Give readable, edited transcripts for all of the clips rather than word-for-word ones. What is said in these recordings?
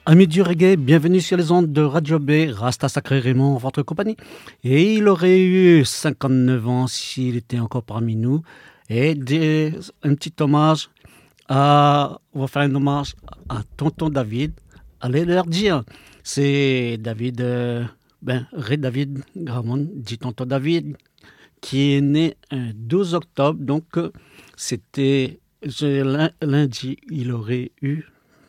Amis du reggae, bienvenue sur les ondes de Radio B, Rasta Sacré Raymond en votre compagnie. Et il aurait eu 59 ans s'il était encore parmi nous. Et un petit hommage on va faire un hommage à Tonton David. Allez leur dire, c'est David, Ray David Gramont, dit Tonton David, qui est né un 12 octobre. Donc, c'était lundi, il aurait eu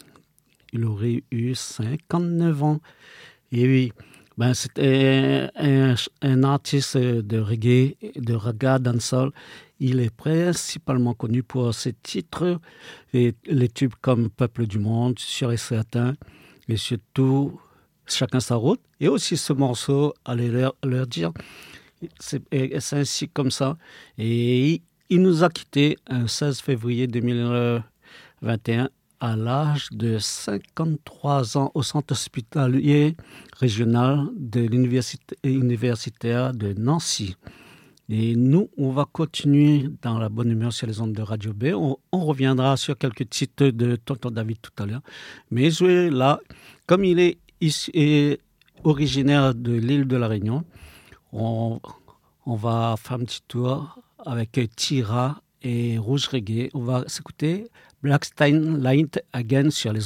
59 ans. Et oui, c'était un artiste de reggae, de raga, dancehall. Il est principalement connu pour ses titres, et les tubes comme Peuple du Monde, Sûr et Certain, et surtout Chacun sa route. Et aussi ce morceau, allez leur dire, c'est ainsi comme ça. Et il nous a quittés un 16 février 2021 à l'âge de 53 ans au centre hospitalier régional de l'université universitaire de Nancy. Et nous, on va continuer dans la bonne humeur sur les ondes de Radio B. On reviendra sur quelques titres de Tonton David tout à l'heure. Mais je vais là, comme il est originaire de l'île de la Réunion, on va faire un petit tour avec Tira et Rouge Reggae. On va s'écouter Black Stein Light Again sur les